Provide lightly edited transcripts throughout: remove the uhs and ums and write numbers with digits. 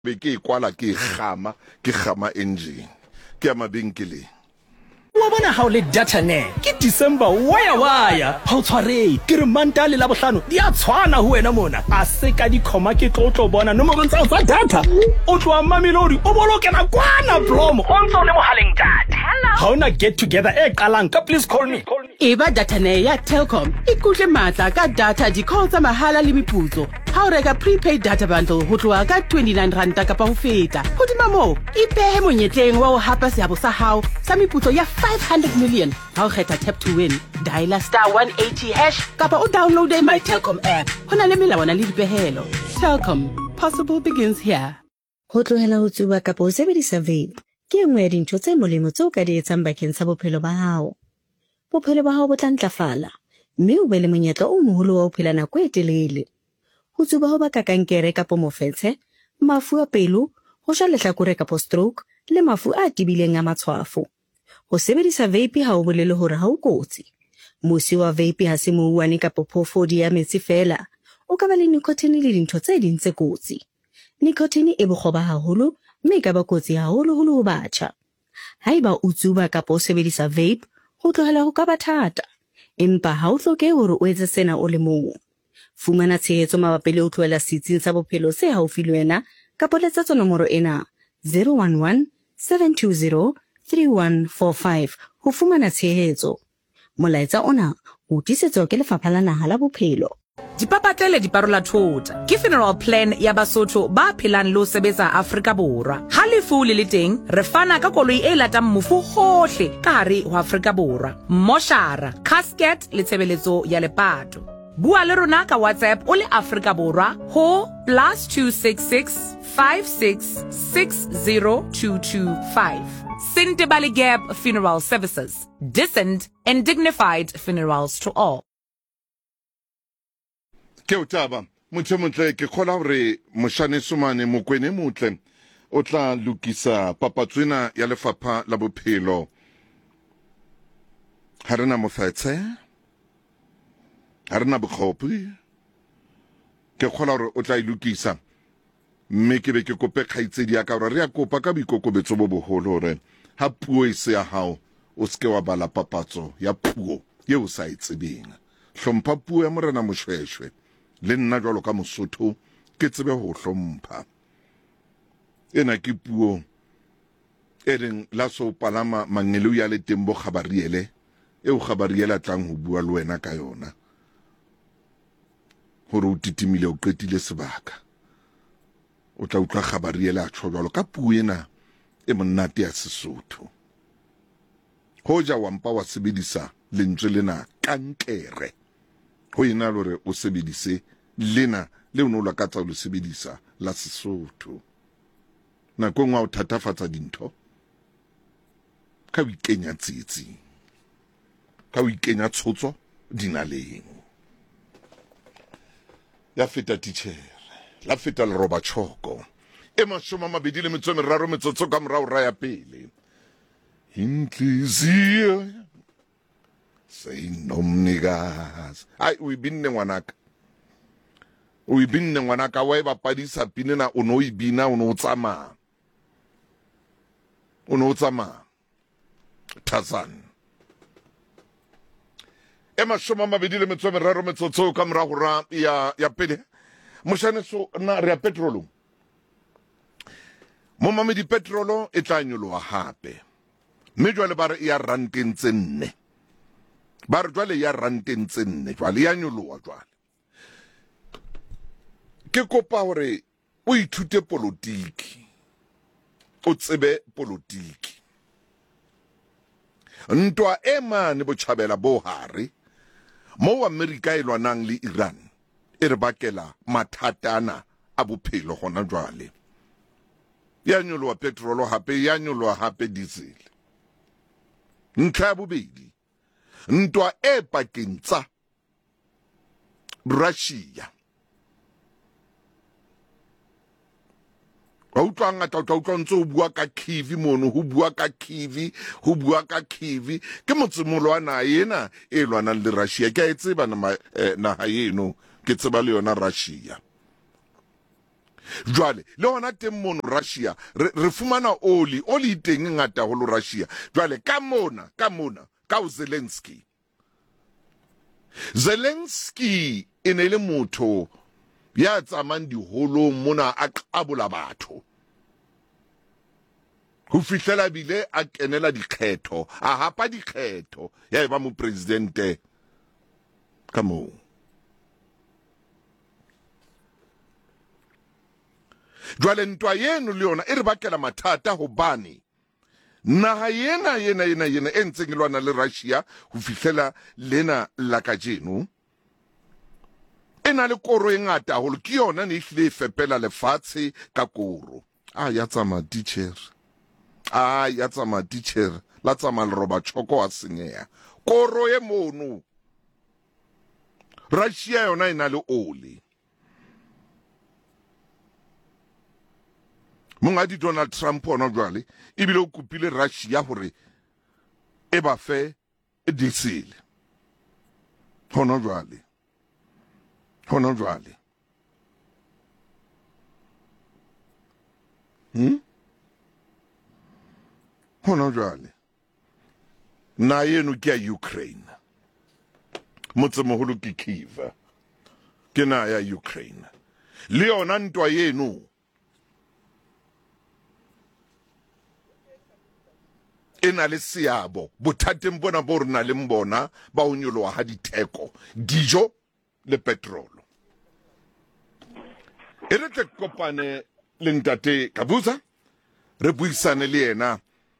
be ke kwala ke gama engine ke ya mabenkeleng wa bona ha o le data ne ke December waya ha o tshware ke re manta le la bohlano di a tshwana ho wena mona a se ka di khoma ke tlo bona no mo tsa data o tloa mamelodi o bolokela kwana promo o ntse le mohaleng data ha ona get together e qalang ka please call me eba data ne ya Telkom ikutle matla ka data di call tsa mahala le meputso ha o reka prepaid data bundle ho tloa ka 29 rand ka pa ho feta hodima mo ipehe monyetleng wa ho hapa seabo sa hao sa meputso ya 500 million ha o kgetha tap to win dial *180# kapa o download my Telkom app hona le melawana le dipehelo. Telkom, possible begins here. Ho tlohela ho tsuba kapa o sebedisa vape ke engwe ya dintho tse molemo tseo ka di etsang bakeng sa bophelo ba hao. Bophelo ba hao bo tla ntlafala mme o be le monyetla o moholo wa ho phela nako e telele. Ho tsuba ho baka kankere kapa mofetshe, mafu a pelo, ho ja lehlakore kapa stroke le mafu a tibileng a matshwafo. Ho sebedisa vape ha o bolele hore ha o kotsi. Mosi wa vape ha se mouwane kapa phofodi ya metsi fela. O ka ba le nicotine le dintho tse ding tse kotsi. Nicotine e bohloba haholo mme e ka ba kotsi haholo ho batjha. Haeba o tsuba kapa o sebedisa vape, ho tlohela ho ka ba thata. Empa ha o hloke hore o etse sena o le mong. Fumana tshehetso mabapi le ho tlohela setsing sa bophelo se haufi le wena kapa letsetsa nomoro ena 011 720 3145 ho fumana tshehetso. Molaetsa ona o tisetswa ke Lefapha la Naha la Bophelo. Dipapatlele diparola thota ke funeral plan ya Basotho ba phelang lo sebetsa Afrika Borwa. Ha lefu le teng re fana ka koloi e latang mofu hohle ka hare ho Afrika Borwa. Moshara, casket le tshebeletso ya lepato. Bua le rona ka WhatsApp o le Afrika Borwa ho +266 56 60225. Sintebale Gap Funeral Services. Decent and dignified funerals to all. ke o taba motle ke khola hore moshane sumane mokwene motle o tla lukisa papatswena ya Lefapha la Bophelo ha rena mofetse ha rena bokgopi ke khola hore o tla ilukisa mme ke be ke kope khaitsedi ya ka hore re ya kopa ka boikokobetso bo boholo hore ha puo e se ya hao o ske wa bala papatso ya puo ye o sa itsebeng hlompha puo ya morena moshweshwe le nna jwalo ka Mosotho ke tsebe ho hlompha ena ke puo e reng la so palama mangelo ya le tembo khabariele e o khabariela tlang ho bua le wena ka yona hore o titimile o qetile sebaka o tla utlwa khabariela tsho jwalo ka puo ena e monate ya Sesotho hoja wa mpa wa sebedisa lentswe lena kankere ho ina lore o sebedise lena le ono la katsa lo sebedisa la Sesotho na ko ngwa o thatafatsa dintho ka wikenya tsitsi ka wikenya tshotso dinaleng ya feta teacher la feta le roba choko e mashoma mabedi le metso metsotso ka morao ra ya pele inhliziyo seinomnikazi ai o ibinne ngwanaka wa e bapadisa pinena o no ibina o no tsama Tarzan e mashoma mabedi le metsotso ka morao ra ya pele moshane so na re ya petrolo mo mamedi petrolo e tla nyoloha hape mme jwale ba re ya ranteng tse nne ba re jwale ya ranteng tse nne jwale ya nyoloha jwale ke kopa hore o ithute politiki o tsebe politiki ntwa e mane botjhabela bo hare mo America e lwanang le Iran e re bakela mathatana a bophelo gona jwale ya nyoloha petrolo hape ya nyoloha hape diesel ntlha ya bobedi ntwa e pakeng tsa Russia wa utlwa ngata o tla utlwa ntse o bua ka Kyiv mono ho bua ka Kyiv ke motsemolo wa naha ena e lwanang le Russia ke a e tseba naha eno ke tseba le yona Russia jwale le hona teng mono Russia re fumana oli teng ngata holo Russia jwale ka mona ka Zelensky ene le motho ya tsamang diholo mona a qabola batho ho fihlela bile a kenela dikgetho a hapa dikgetho ya eba mo presidente ka moo. Jwale ntwa yeno le yona e re bakela mathata hobane naha yena e ntseng e lwana le Russia ho fihlela lena la kajeno e na le koro e ngata holo ke yona ne ehlile e fepela lefatshe ka koro. Ya tsama teacher la tsama le roba choko wa senyeha koro e mono. Russia yona e na le oli. Mongadi Donald Trump ona jwale ebile o kopile Russia hore e ba fe diesel hona jwale na yeno ke ya Ukraine motse moholo ke Kyiv ke na ya Ukraine le yona ntwa yeno ena le seabo bothateng bona bo rena le mbona ba o nyoloha ha ditheko dijo le petrolo. E re tle kopane le ntate Kabuza re buisane le yena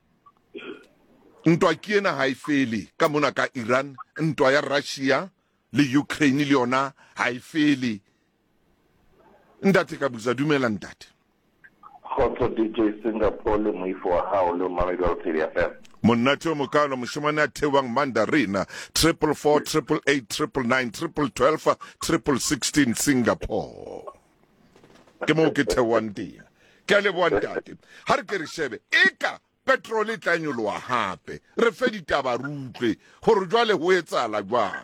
ntwa ke ena ha e fele ka mona ka Iran, ntwa ya Russia le Ukraine le yona ha e fele. Ntate Kabuza dumela ntate. Khotso DJ Singapore le moifo wa hao le Mamelodi FM. Monate o mokalo moshomane a thewang Mandarina 444 888 999 12 Singapore. Ke mo ke thewang teng. Ke le bontate. Ha re ke re shebe eka petrol e tla nyoloha hape. Re fe ditaba rutle hore jwale ho etsala jwang.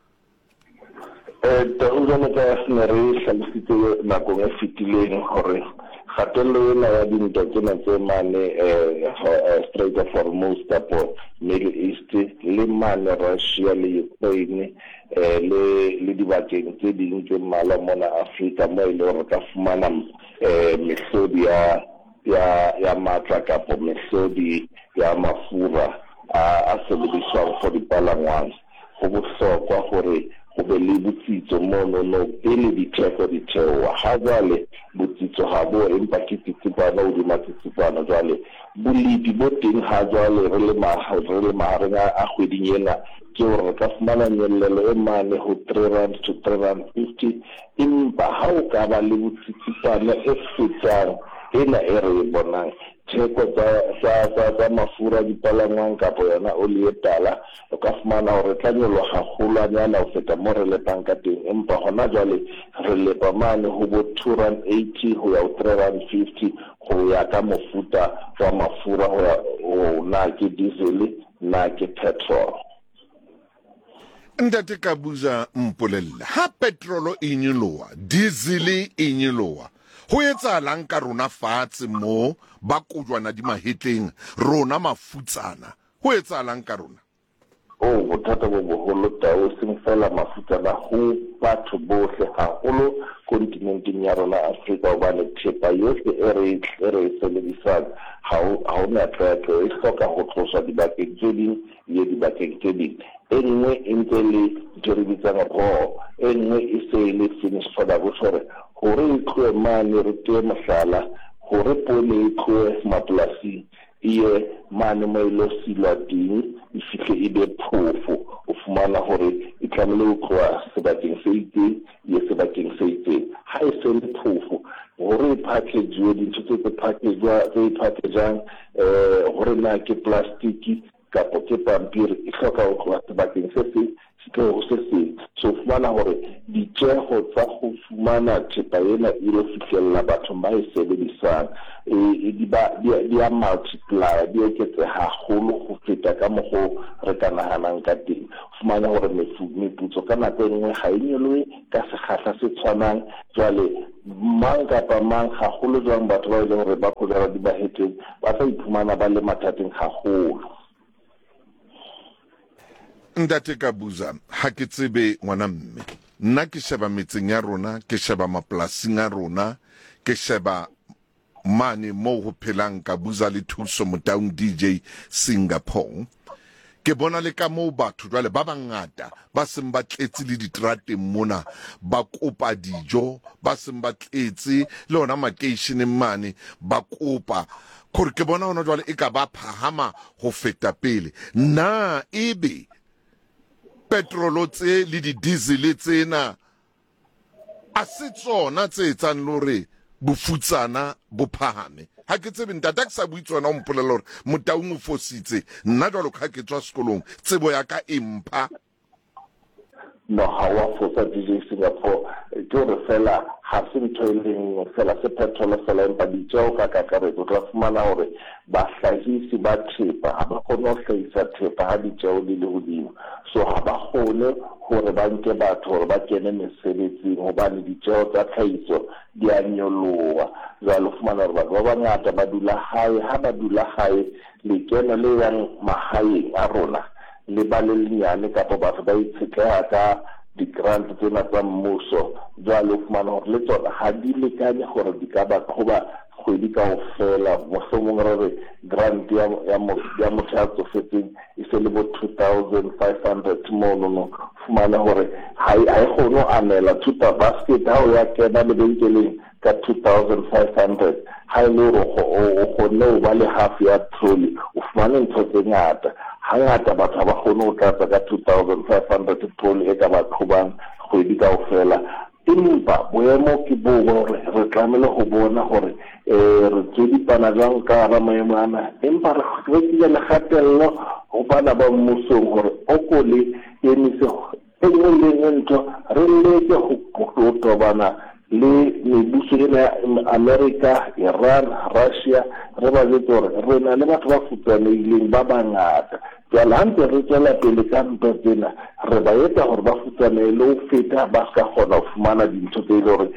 Tauzana ka snare hlalositse nakong e fetileng hore kgatello ena ya dintwa tsena tse mane Strait of Hormuz kapo Middle East le mane Russia le Ukraine le dibakeng tse ding tse mmalwa mona Afrika mo ile re ka fumana mehlodi ya matla kapo mehlodi ya mafura a sebediswang for dipalangwang. Ho bohlokwa hore go be le botsitso mono pele ditheko di theoha ha jwale botsitso ha bo empa ke tsitsipana o di matsitsipana jwale bolipi bo teng ha jwale re le mahareng a kgweding ena ke hore re ka fumana nyellelo e mane ho 3 rand to 3 rand 50 empa ha o ka ba le botsitsipana e fetang ena e re bonang theko tsa mafura dipalangwang kapo yona oli e tala o ka fumana hore tla nyoloha hahulwanyana ho feta mo re lepang ka teng empa hona jwale re lepa mane ho bo 2 rand 80 ho ya ho 3 rand 50 ho ya ka mofuta wa mafura ho na ke diesel na ke petrol. Ntate Kabuza mpolella ha petrolo e nyoloha diesel e nyoloha ho etsahalang ka rona fatshe mo ba kojwana di mahetleng rona mafutsana ho etsahalang ka rona? Bothata bo boholo tao seng fela mafutsana ho batho bohle haholo kontinenteng ya rona Afrika hobane thepa yohle e re sebedisang ha ona tletlebo e hloka ho tloswa dibakeng tse ding le dibakeng tse ding. E nngwe e ntse le re bitsang raw, e nngwe e se le finished product hore e tlohe mane re tee mohlala hore pole e tlohe mapolasing iye mane mo ilo silwa teng e fihle e be phofo o fumana hore e tlamehile ho tloha sebakeng se itseng ye sebakeng se itseng ha e se le phofo hore e package dintho tse packagewang hore na ke plastiki kapo ke pampiri e hloka ho tloha sebakeng se seng so fumana hore ditjeho tsa go fumana thepa ena e lo fihlella batho ba e sebedisang di a multiply di oketse haholo go feta ka mo go re ka naganang ka teng fumana gore meputso ka nako nngwe ga e nyoloe ka sekgatlha se tshwanang jwale mang kapa mang haholo jwang batho ba ile gore ba kgolera di bahetseng ba tla iphumana ba le mathateng haholo. Ntate Kabuza ha ke tsebe ngwana mme nna ke sheba metseng ya rona ke sheba mapolasing a rona ke sheba mane mo ho phelang Kabuza le Thuso Motaung DJ Singapore ke bona le ka mo batho jwale ba bangata ba seng ba tletse le diterateng mona ba kopa dijo ba seng ba tletse le ona makeisheneng mane ba kopa gore ke bona ona jwale e ka ba phahama ho feta pele na ebe petrolo tse le di diesel tsena a se tsona tse etsang lore bofutsana bo phahame ha ke tsebe ntata ke sa buitswana o mpolela hore Motaung o fositse nna jwalo ka ke tswa sekolong tsebo ya ka empha no ha wa fosa DJ Singapore ke re fela ha se ntho e leng fela se petrol fela empa ditjeo ka kakaretso tla fumana hore ba hlahisi ba thepa ha ba kgone ho hlahisa thepa ha ditjeo di le hodimo so ha ba kgone hore ba nke batho hore ba kene mesebetsing hobane ditjeo tsa tlhahiso di a nyoloha jwale fumana hore batho ba bangata ba dula hae ha ba dula hae lekeno le yang mahaeng a rona le ba le lenyane kapa batho ba itshetleha ka di-grant tsena tsa mmuso jwale fumana hore le tsona ha di lekane gore di ka ba goba kgwedi kaofela mohlomong re re grant ya motho a tsofetseng e se le bo 2,500 mono fumana hore ha e kgone ho anela basket ha o ya kena lebenkeleng ka 2,500 ha e le hore o kgonne ho ba le half ya trolley o fumane ntho tse ngata hangata batho ha ba kgone ho tlatsa ka 2,500 trolley e ka ba qhobang kgwedi kaofela empa boemo ke bo gore re tlamele go bona gore re tswedipana jang ka hara maemo ana empa re tsile le kgatello go bana ba mmusong gore o ko le emise e nngwe le nngwe ntho re leke go tobana le mebuso ena America, Iran, Russia re ba jetse gore re na le batho ba futsanehileng ba bangata jwale ha ntse re tswela pele ka ntho tsena re ba etsa gore ba futsanehile ho feta ba ska kgona ho fumana dintho tse le gore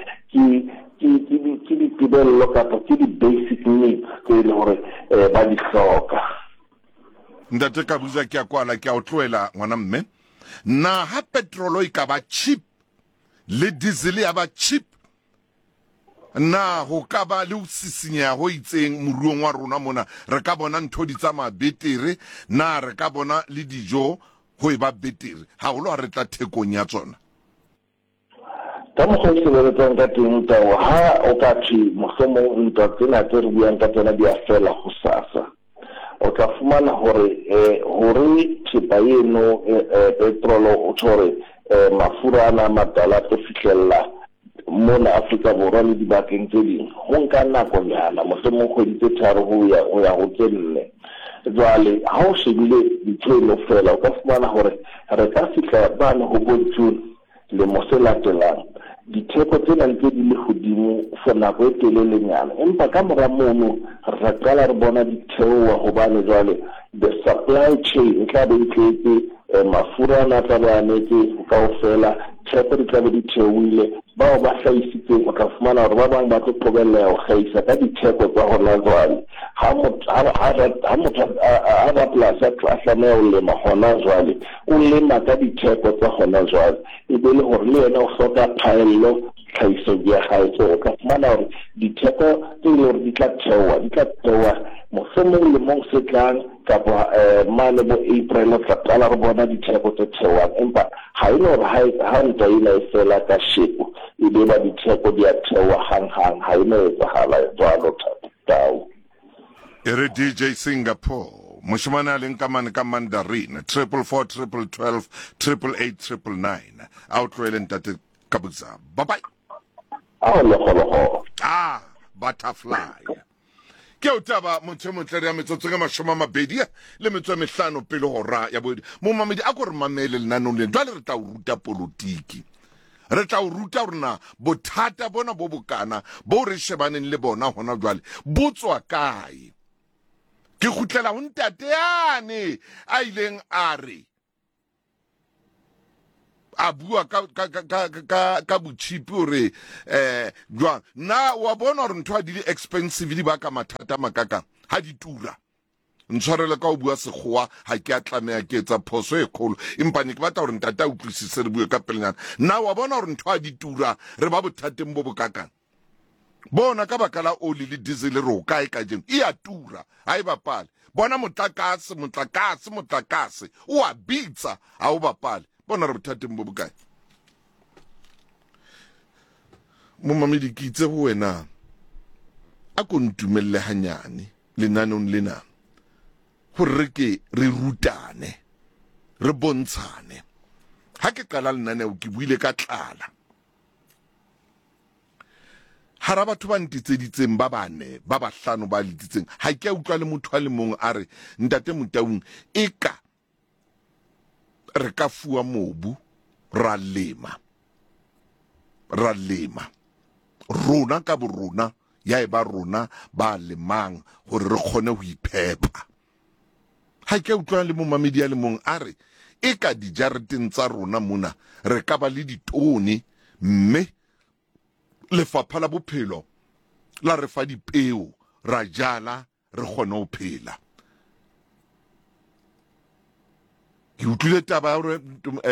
ke ditebello kapa ke di-basic needs tse le gore ba di hloka. Ntate Kabuza ke a kwala ke a o tloela ngwana mme na ha petrolo e ka ba cheap le diesel ya ba cheap na ho ka ba le usisinya ho itseng moruong wa rona mona re ka bona ntho di tsamaya betere na re ka bona le dijo ho e ba betere ha ho lo re tla thekong ya tsona ka mo go se le tsang ka teng tao ha o ka thi mohlomong ntwa tsena tse re buang ka tsona di a fela go sasa o tla fumana hore thepa eno petrolo o tshore mafura ana matala to fitlhella mona Afrika Borwa le dibakeng tse ding ho nka nako nyana mohlomong kgwedi tse tharo ho ya ho tse nne jwale ha o shebile dithono fela o ka fumana hore re ka fihla bana ho bo June le moselatelang ditheko tsena ntse di le hodimo for nako e telelenyana empa ka mora mono re qala re bona ditheoa hobane jwale the supply chain tla be e tletse mafura ana tla ba anetse kaofela theko di tla be di theoile bao ba hlahisitseng o tla fumana hore ba bang ba tlo qobelleha ho hlahisa ka ditheko tsa hona jwale ha motho a rapolasi a tlameha ho lema hona jwale o lema ka ditheko tsa hona jwale e be le hore le yena o hloka phaello tlhahiso ya hae so o ka fumana hore ditheko tse le hore di tla theoha mohlomong lemong se tlang kapa mane bo April o tla qala re bona ditheko tse theohang empa ha e le hore ha ntwa ena e fela ka shepo e be ba ditheko di a theoha hanghang ha e no etsahala jwalo tao ere DJ Singapore moshimana leng ka mane ka Mandarin 444 12 888 999 outlwele ntate Kabuza bye bye butterfly ke o taba motho motle ya metsotso ka mashoma mabedi le metso e mehlano pele hora ya bodi mo mamedi a go re mamele lenanong le jwale re tla o ruta politiki re tla o ruta rona bothata bona bo bokana bo re shebaneng le bona hona jwale bo tswa kae. Ke khutlela ho ntate yane a ileng a re a bua ka botšhipi hore jwang na wa bona hore ntho a di le expensive di ba ka mathata makaka ha di tura. Ntshwarele ka o bua sekgowa ha ke a tlameha ke etsa phoso e kgolo empa ne ke batla hore ntate a utlwisise re bue ka pelenyana. Na wa bona hore ntho a di tura re ba bothateng bo bokakang. Bona ka baka la oli le diesel re o kae ka jeng e a tura ha e bapale. Bona motlakase o a bitsa ha o bapale. Bona re bothateng bo bokae. Mo mamedi ke itse ho wena a ko ntumelle hanyane lenanong lena hore re rutane re bontshane. Ha ke qala lenaneo ke buile ka tlala hara batho ba ntitseditseng ba bane ba bahlano ba letitseng ha ke a utlwa le motho a le mong a re ntate Motaung eka re ka fuwa mobu ra lema rona ka borona ya eba rona ba lemang hore re kgone ho iphepa. Ha ke utlwa le momamedi ya le mong a re eka dijareteng tsa rona mona re ka ba le ditone mme lefapha la bophelo la re fa dipeo ra jala re kgone ho phela. Ke utlwile taba ya hore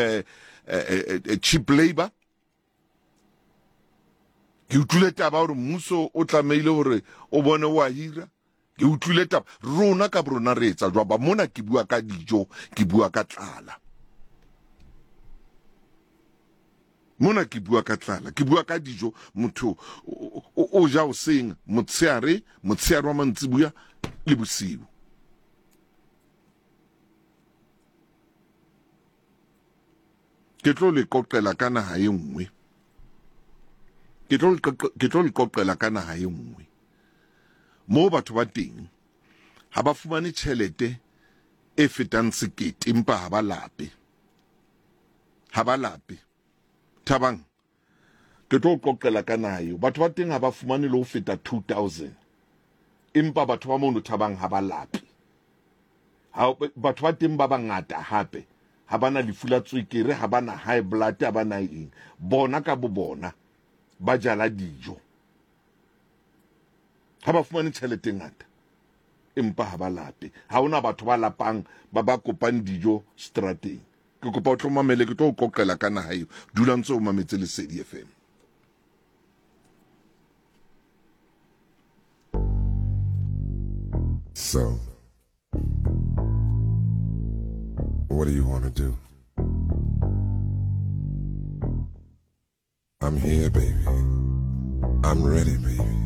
cheap labor. Ke utlwile taba hore mmuso o tlameile hore o bone wa hira. Ke utlwile taba rona ka borona re etsa jwang ba mona ke bua ka dijo ke bua ka tlala. Mona ke bua ka tlala ke bua ka dijo motho o ja o seng motsheare wa mantsibuya le bosiu. Ke tlo le qoqela ka naha e nngwe. Ke tlo le qoqela ka naha e nngwe. Mo batho ba teng ha ba fumane tjhelete e fetang sekete empa ha ba lape. Thabang ke tlo qoqela ka naha eo. Batho ba teng ha ba fumane le ho feta 2000 empa batho ba mono Thabang ha ba lape. Batho ba teng ba bangata hape ha bana lefu la tswekere ha bana high blood ha bana eng bona ka bo bona ba jala dijo ha ba fumane tjhelete ngata empa ha ba lape. Ha ona batho ba lapang ba kopang dijo strateng. Ke kopa o tlo mamele ke tlo qoqela ka naha eo. Dula ntse o mametse Lesedi FM. So, what do you want to do? I'm here, baby. I'm ready, baby.